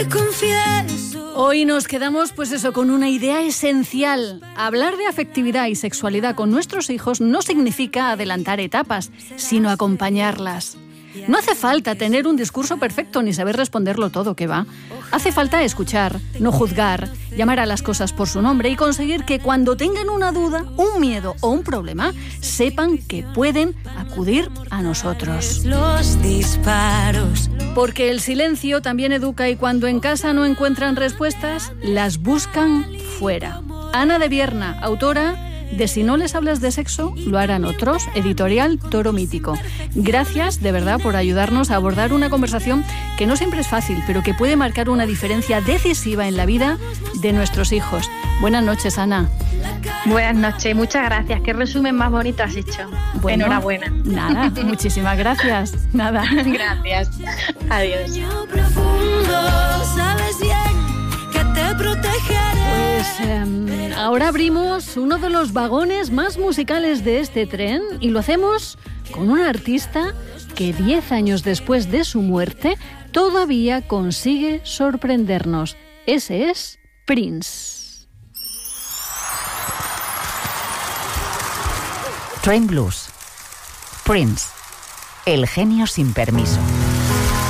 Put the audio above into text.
Hoy nos quedamos, pues eso, con una idea esencial. Hablar de afectividad y sexualidad con nuestros hijos no significa adelantar etapas, sino acompañarlas. No hace falta tener un discurso perfecto ni saber responderlo todo, que va. Hace falta escuchar, no juzgar, llamar a las cosas por su nombre y conseguir que cuando tengan una duda, un miedo o un problema, sepan que pueden acudir a nosotros. Los disparos. Porque el silencio también educa y cuando en casa no encuentran respuestas, las buscan fuera. Ana de Vierna, autora de Si no les hablas de sexo, lo harán otros, editorial Toro Mítico. Gracias, de verdad, por ayudarnos a abordar una conversación que no siempre es fácil, pero que puede marcar una diferencia decisiva en la vida de nuestros hijos. Buenas noches, Ana. Buenas noches, muchas gracias. Qué resumen más bonito has hecho. Bueno, enhorabuena. Nada, muchísimas gracias. Nada. Gracias. Adiós. Pues ahora abrimos uno de los vagones más musicales de este tren y lo hacemos con un artista que 10 años después de su muerte todavía consigue sorprendernos. Ese es Prince. Train Blues. Prince, el genio sin permiso.